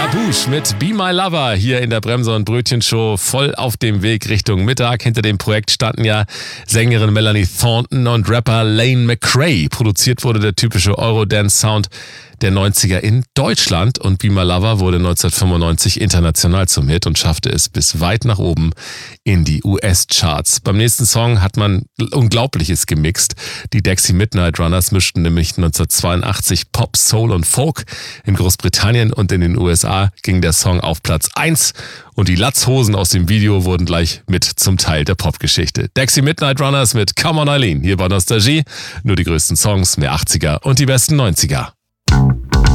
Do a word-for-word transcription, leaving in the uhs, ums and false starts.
Labouche mit Be My Lover hier in der Bremser und Brötchen Show, voll auf dem Weg Richtung Mittag. Hinter dem Projekt standen ja Sängerin Melanie Thornton und Rapper Lane McRae. Produziert wurde der typische Eurodance-Sound der neunziger in Deutschland und Be My Lover wurde neunzehnhundertfünfundneunzig international zum Hit und schaffte es bis weit nach oben in die U S-Charts. Beim nächsten Song hat man Unglaubliches gemixt. Die Dexy Midnight Runners mischten nämlich neunzehnhundertzweiundachtzig Pop, Soul und Folk. In Großbritannien und in den U S A ging der Song auf Platz eins und die Latzhosen aus dem Video wurden gleich mit zum Teil der Popgeschichte. Dexy Midnight Runners mit Come On Eileen hier bei Nostalgie. Nur die größten Songs, mehr achtziger und die besten neunziger.